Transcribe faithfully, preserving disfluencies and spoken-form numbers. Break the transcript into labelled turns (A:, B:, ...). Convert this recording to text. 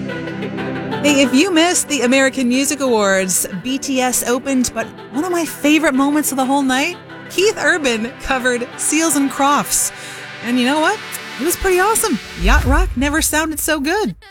A: Hey, if you missed the American Music Awards, B T S opened, but one of my favorite moments of the whole night, Keith Urban covered Seals and Crofts. And you know what? It was pretty awesome. Yacht Rock never sounded so good.